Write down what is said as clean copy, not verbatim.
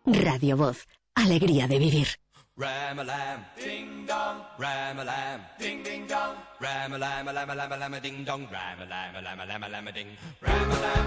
Radio Voz, alegría de vivir. Ram-a-lam, ding-dong, ram-a-lam, ding-ding-dong, ram-a-lam-a-lam-a-lam-a-lam-a-ding-dong, ram-a-lam-a-lam-a-lam-a-lam-a-ding, ram-a-lam.